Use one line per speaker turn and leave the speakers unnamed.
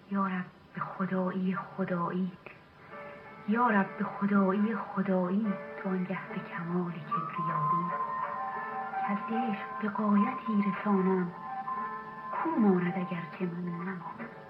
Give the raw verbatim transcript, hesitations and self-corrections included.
یا رب به خدایی خدایی، یا رب به خدایی خدایی، تو آنگه به کمال کبریایی، که از عشق به غایتی رسانم، کو ماند اگر چه من نمانم.